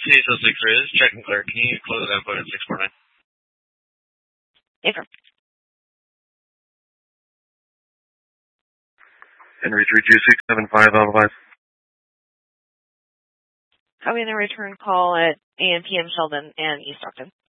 CSO6 is check and clear. Can you close that output at 649? Affirm. Henry 32675 Alpha 5. Having a return call at AM PM Sheldon and East Stockton.